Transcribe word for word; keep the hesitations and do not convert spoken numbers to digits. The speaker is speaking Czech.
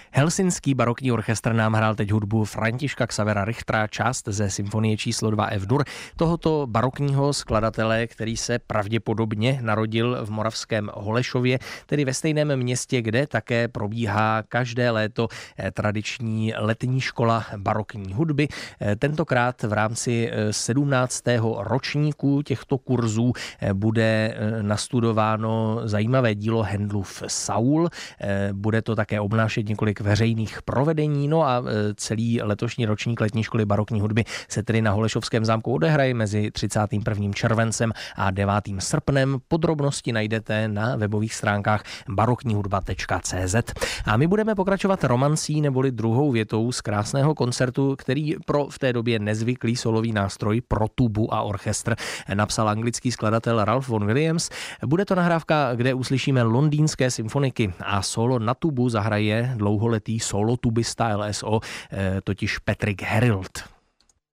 Helsinský barokní orchestr nám hrál teď hudbu Františka Xavera Richtera, část ze symfonie číslo dva F-dur, tohoto barokního skladatele, který se pravděpodobně narodil v moravském Holešově, tedy ve stejném městě, kde také probíhá každé léto tradiční letní škola barokní hudby. Tentokrát v rámci sedmnáctého ročníku těchto kurzů bude nastudováno zajímavé dílo Händlův Saul. Bude to také obnášet několik veřejných provedení, no a celý letošní ročník letní školy barokní hudby se tedy na Holešovském zámku odehraje mezi třicátým prvním červencem a devátým srpnem. Podrobnosti najdete na webových stránkách barokní hudba tečka cé zet. A my budeme pokračovat romancí neboli druhou větou z krásného koncertu, který pro v té době nezvyklý solový nástroj pro tubu a orchestr napsal anglický skladatel Ralph Vaughan Williams. Bude to nahrávka, kde uslyšíme londýnské symfoniky a solo na tubu zahraje dlouholetý solotubista L S O, totiž Patrick Herild.